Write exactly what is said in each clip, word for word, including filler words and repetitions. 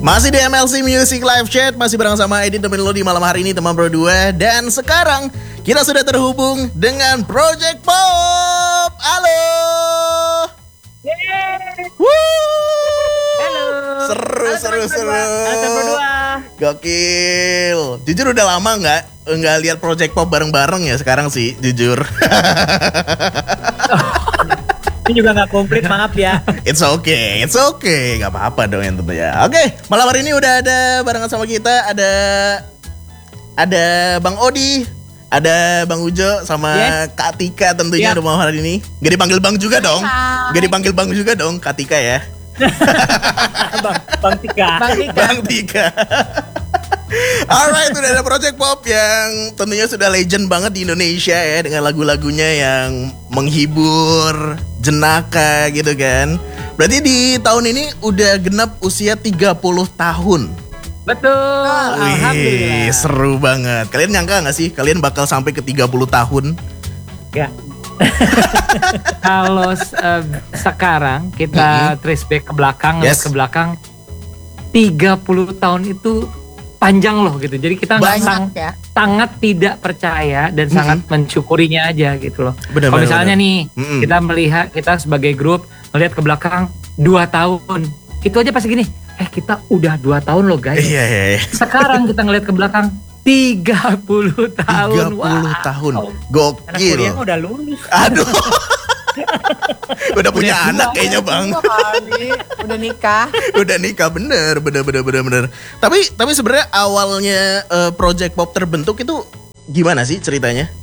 Masih di M L C Music Live Chat, masih bareng sama Edit temen lo di malam hari ini teman berdua. Dan sekarang kita sudah terhubung dengan Project Pop. Halo. Yeay. Woo. Halo. Seru, Halo, seru, teman seru. berdua. Halo, berdua. Gokil. Jujur udah lama nggak nggak lihat Project Pop bareng-bareng ya sekarang sih, jujur. Ini juga nggak komplit, maaf ya. It's okay, it's okay, nggak apa-apa dong yang tentunya. Oke, malam hari ini udah ada barengan sama kita ada ada Bang Odi, ada Bang Ujo sama Yes. Kak Tika tentunya Yep. di malam hari ini. Gak dipanggil Bang juga dong, Hai. gak dipanggil Bang juga dong, Kak Tika ya. Bang, Bang Tika. Bang Tika. Bang Tika. Alright, udah ada Project Pop yang tentunya sudah legend banget di Indonesia ya, dengan lagu-lagunya yang menghibur, jenaka gitu kan. Berarti di tahun ini udah genap usia tiga puluh tahun. Betul. Wih, Alhamdulillah. seru banget. Kalian nyangka gak sih kalian bakal sampai ke tiga puluh tahun? Ya. Kalau uh, sekarang kita trace back ke belakang, Yes. ke belakang tiga puluh tahun itu panjang loh gitu. Jadi kita nggak Banyak sang- ya. sangat tidak percaya dan sangat mensyukurinya aja gitu loh. Benar, Kalau benar, misalnya benar. nih Mm-mm. kita melihat, kita sebagai grup melihat ke belakang dua tahun, itu aja pasti gini, eh kita udah dua tahun loh guys. Iya, iya, iya. Sekarang kita ngelihat ke belakang tiga puluh tahun. tiga puluh Wah. tahun. Anak Gokil. kuliah udah lulus. Aduh. Udah punya Udah anak tua. kayaknya Bang. Dua kali udah nikah. Udah nikah, bener, bener, bener, bener, bener. Tapi, tapi sebenarnya awalnya eh, Project Pop terbentuk itu gimana sih ceritanya?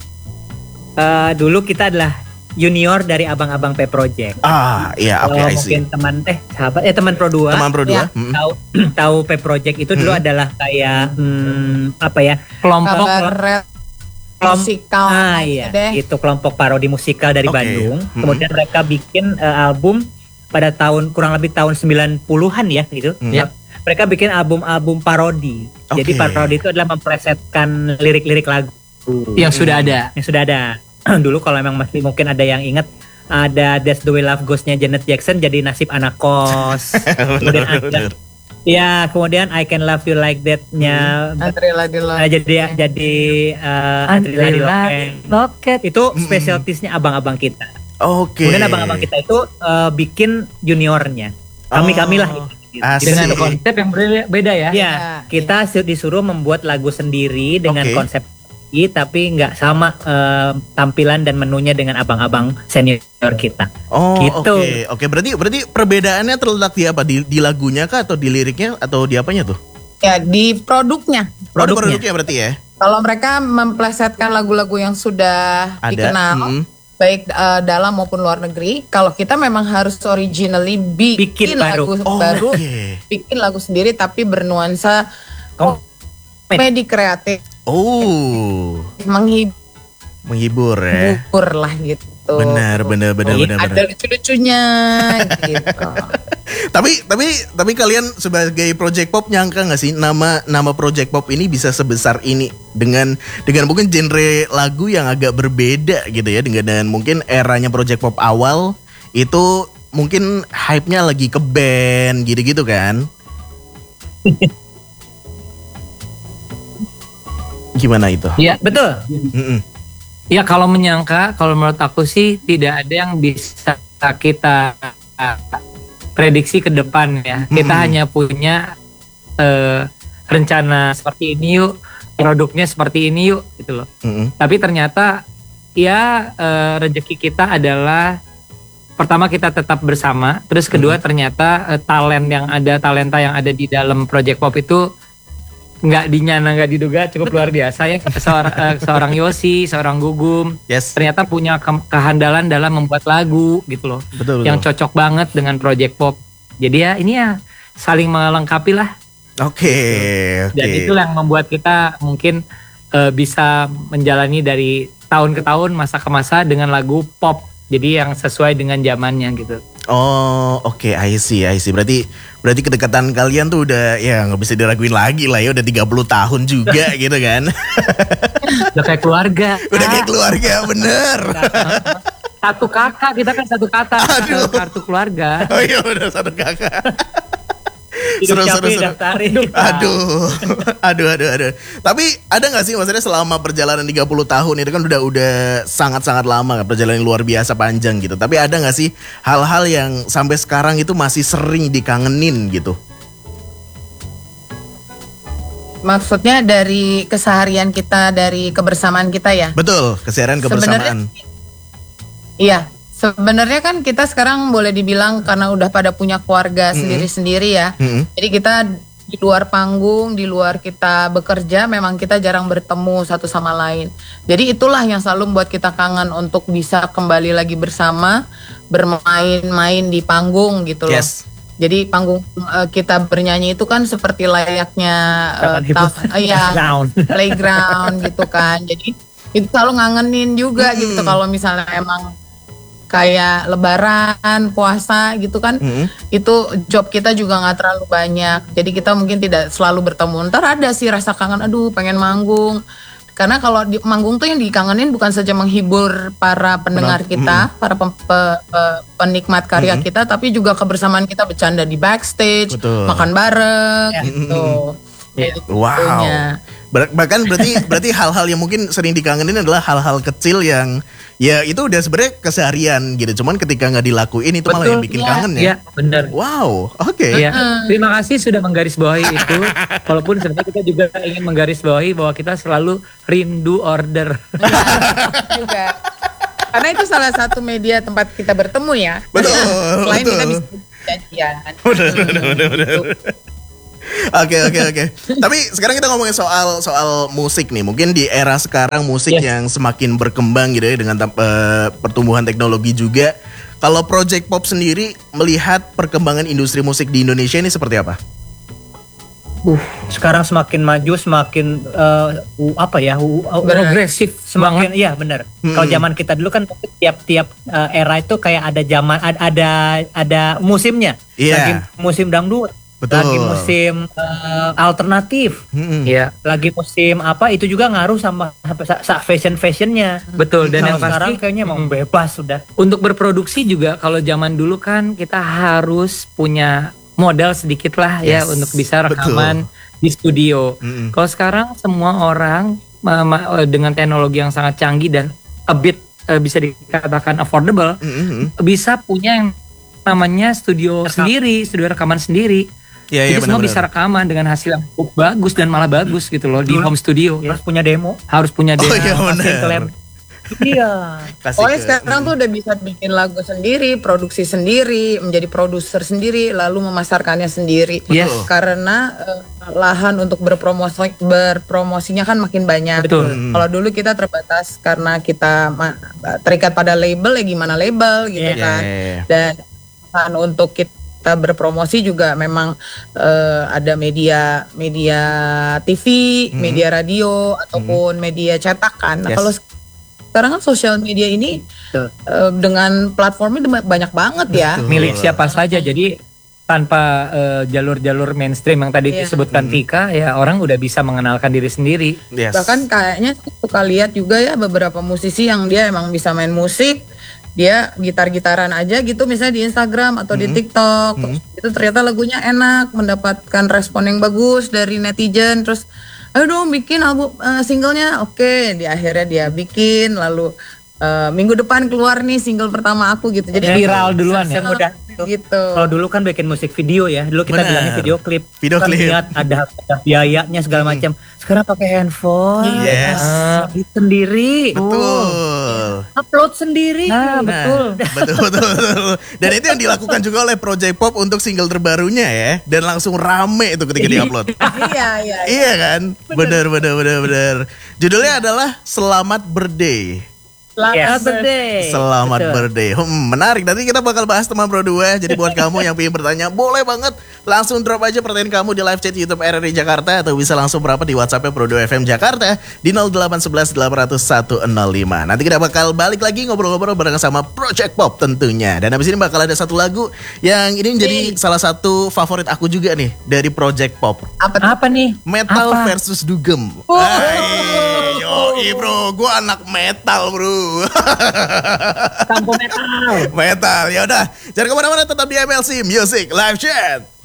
Eh, dulu kita adalah junior dari abang-abang P Project. Ah, iya, oke, Kalau I see. mungkin teman eh sahabat eh teman Pro dua Teman Pro dua. Ya. Mm. tahu tahu P Project itu dulu Hmm. adalah kayak hmm, apa ya? Kelompok Kabar Kelom- musikal. Ah iya, deh. itu kelompok parodi musikal dari Oke. Bandung. Mm-mm. Kemudian mereka bikin eh, album pada tahun kurang lebih tahun sembilan puluhan ya gitu. Mm. Ya. Mereka bikin album-album parodi. Jadi Oke. parodi itu adalah memplesetkan lirik-lirik lagu yang sudah ada. yang sudah ada. Dulu kalau memang masih mungkin ada yang ingat, ada That's the Way Love Goes-nya Janet Jackson jadi nasib anak kos. Kemudian ada Bener. ya, kemudian I Can Love You Like That-nya Adrila Dilo. eh, jadi jadi uh, Adrila di Loket. Loket. Itu spesialtisnya abang-abang kita. Oke. Kemudian abang-abang kita itu uh, bikin juniornya. Kami-kami lah. Oh, gitu. asik. Dengan Dengan konsep yang berbeda beda ya. Ya, Ya, kita su- disuruh membuat lagu sendiri dengan Oke. konsep i, tapi nggak sama eh, tampilan dan menunya dengan abang-abang senior kita. Oh, Gitu. oke. Oke, berarti berarti perbedaannya terletak di apa? Di, di lagunya kah atau di liriknya atau di apanya tuh? Ya, di produknya. Oh, di Produknya. produknya berarti ya. Kalau mereka memplesetkan lagu-lagu yang sudah Ada. dikenal, Mm. baik eh, dalam maupun luar negeri, kalau kita memang harus originally bikin, Bikin baru. lagu Oh, baru, oke. bikin lagu sendiri tapi bernuansa Kom- komedi kreatif, Oh, menghibur menghibur ya. lah gitu. Benar, benar, benar, Jadi benar, ada benar. lucu-lucunya gitu. Tapi tapi tapi kalian sebagai Project Pop nyangka nggak sih nama nama Project Pop ini bisa sebesar ini dengan dengan mungkin genre lagu yang agak berbeda gitu ya, dengan dan mungkin eranya Project Pop awal itu mungkin hype-nya lagi ke band gitu-gitu kan? Gimana itu? Iya. Betul. Mm-mm. Ya kalau menyangka, kalau menurut aku sih tidak ada yang bisa kita uh, prediksi ke depan ya. Kita Hmm. hanya punya uh, rencana seperti ini yuk, produknya seperti ini yuk gitu loh. Mm-mm. Tapi ternyata ya uh, rezeki kita adalah pertama kita tetap bersama, terus kedua ternyata uh, talent yang ada, talenta yang ada di dalam Project Pop itu nggak dinyana, nggak diduga, cukup luar biasa ya. Seorang, eh, seorang Yosi, seorang Gugum, Yes. ternyata punya ke- kehandalan dalam membuat lagu gitu loh, Betul, betul. yang cocok banget dengan Project Pop. Jadi ya ini ya saling melengkapi lah. Oke, oke. Dan itu yang membuat kita mungkin eh, bisa menjalani dari tahun ke tahun, masa ke masa dengan lagu pop. Jadi yang sesuai dengan zamannya gitu. Oh, oke, I see, I see. Berarti berarti kedekatan kalian tuh udah ya nggak bisa diraguin lagi lah ya, udah tiga puluh tahun juga gitu kan. Udah kayak keluarga. Udah kayak keluarga, bener. Satu kakak, kita kan satu kata. Aduh. Kartu keluarga. Oh iya, udah satu kakak. Seru, Dukcapil, seru, seru. daftarin. Aduh, aduh, aduh, aduh. Tapi ada nggak sih maksudnya selama perjalanan tiga puluh tahun itu kan udah udah sangat-sangat lama kan, perjalanan luar biasa panjang gitu. Tapi ada nggak sih hal-hal yang sampai sekarang itu masih sering dikangenin gitu? Maksudnya dari keseharian kita, dari kebersamaan kita ya? Betul, keseharian kebersamaan. Sebenarnya, iya, sebenarnya kan kita sekarang boleh dibilang karena udah pada punya keluarga Mm-mm. sendiri-sendiri ya. Mm-mm. Jadi kita di luar panggung, di luar kita bekerja, memang kita jarang bertemu satu sama lain. Jadi itulah yang selalu membuat kita kangen untuk bisa kembali lagi bersama, bermain-main di panggung gitu loh. Yes. Jadi panggung uh, kita bernyanyi itu kan seperti layaknya uh, Taman taf- uh, ya, Playground. playground gitu kan. Jadi itu selalu ngangenin juga Hmm. gitu kalau misalnya emang kayak lebaran, puasa gitu kan. Mm-mm. Itu job kita juga nggak terlalu banyak. Jadi kita mungkin tidak selalu bertemu. Ntar ada sih rasa kangen, aduh pengen manggung. Karena kalau di manggung tuh yang dikangenin bukan saja menghibur para pendengar Penonton, kita, para pem- pe- pe- penikmat karya Mm-mm. kita, tapi juga kebersamaan kita bercanda di backstage, Betul. makan bareng Ya. gitu. Iya. Kayak Wow. gitunya. Ber- bahkan berarti berarti hal-hal yang mungkin sering dikangenin adalah hal-hal kecil yang ya itu udah sebenarnya keseharian gitu. Cuman ketika nggak dilakuin itu malah Betul. yang bikin Iya. kangen ya. Iya, benar. Wow, oke. Iya. Terima kasih sudah menggarisbawahi itu. Walaupun sebenarnya kita juga ingin menggarisbawahi bahwa kita selalu rindu order. juga. Karena itu salah satu media tempat kita bertemu ya. Betul, Selain betul. kita bisa janjian. Bener, bener, bener, bener. Oke oke oke. Tapi sekarang kita ngomongin soal soal musik nih. Mungkin di era sekarang musik Yes. yang semakin berkembang gitu ya dengan tam- eh, pertumbuhan teknologi juga. Kalau Project Pop sendiri melihat perkembangan industri musik di Indonesia ini seperti apa? Uh, sekarang semakin maju, semakin uh, uh, apa ya? Uh, uh, Progresif semakin iya benar. Hmm. Kalau zaman kita dulu kan tiap-tiap uh, era itu kayak ada zaman ad- ada ada musimnya. Iya. Lagi musim dangdut, Betul. lagi musim uh, alternatif, Mm-mm. Iya, lagi musim apa itu juga ngaruh sama fashion fashionnya. betul. Dan Kalau yang sekarang pasti kayaknya emang bebas sudah. untuk berproduksi juga kalau zaman dulu kan kita harus punya modal sedikit lah ya Yes, untuk bisa betul. rekaman di studio. Mm-mm. Kalau sekarang semua orang ma- ma- dengan teknologi yang sangat canggih dan a bit eh, bisa dikatakan affordable, Mm-mm. bisa punya yang namanya studio Rekam. sendiri, studio rekaman sendiri. Iya iya Jadi semua benar. bisa rekaman dengan hasil yang cukup bagus dan malah bagus gitu loh di Dulu- home studio. Harus punya demo. Harus punya Oh demo. iya Masukin ke benar. lab. Iya. Kasih Pokoknya ke- sekarang tuh udah bisa bikin lagu sendiri, produksi sendiri, menjadi produser sendiri, lalu memasarkannya sendiri. Yes. Karena eh, lahan untuk berpromosi berpromosinya kan makin banyak. Betul. Hmm. Kalau dulu kita terbatas karena kita ma- terikat pada label, ya gimana label gitu Iya. kan. Iya, iya, iya. Dan lahan untuk kita berpromosi juga memang eh, ada media media T V, Hmm. media radio ataupun media cetak kan. Nah, Yes. kalau sekarang kan sosial media ini Betul. eh, dengan platformnya ba- banyak banget ya. Betul. Milik siapa saja. Jadi tanpa eh, jalur-jalur mainstream yang tadi Iya. disebutkan Hmm. Tika, ya orang udah bisa mengenalkan diri sendiri. Yes. Bahkan kayaknya suka lihat juga ya beberapa musisi yang dia emang bisa main musik, dia gitar-gitaran aja gitu misalnya di Instagram atau di Hmm. TikTok, Hmm. terus itu ternyata lagunya enak, mendapatkan respon yang bagus dari netizen, terus ayo dong bikin album eh, singlenya, oke, di akhirnya dia bikin, lalu eh, minggu depan keluar nih single pertama aku gitu, jadi Ya, viral duluan ya. Semudah itu. gitu. Kalau dulu kan bikin musik video ya, dulu kita Benar. bilangnya video klip. Video kan klip. lihat ada, ada biayanya segala Hmm. macam. Sekarang pakai handphone, Yes. ah, edit sendiri, Betul. upload sendiri. Nah, Nah, betul. betul, betul, betul. Dan itu yang dilakukan juga oleh Project Pop untuk single terbarunya ya. Dan langsung rame itu ketika diupload. Iya, iya. Iya kan? Bener, bener, bener, bener. Judulnya adalah Selamat Birthday. Selamat Yes. birthday. Selamat Betul. birthday. Hmm, menarik. Nanti kita bakal bahas teman Pro dua. Jadi buat kamu yang pengen bertanya, boleh banget langsung drop aja pertanyaan kamu di live chat YouTube R R I Jakarta atau bisa langsung merapat di WhatsApp Pro dua F M Jakarta di nol delapan satu satu delapan nol satu nol lima. Nanti kita bakal balik lagi ngobrol-ngobrol bareng sama Project Pop tentunya. Dan habis ini bakal ada satu lagu yang ini menjadi salah satu favorit aku juga nih dari Project Pop. Apa tuh? Apa nih? Metal Apa? versus Dugem. Hai, yoi bro, gue anak metal bro. Kampo metal. Metal, ya udah. Jangan kemana-mana, tetap di M L C Music Live Chat.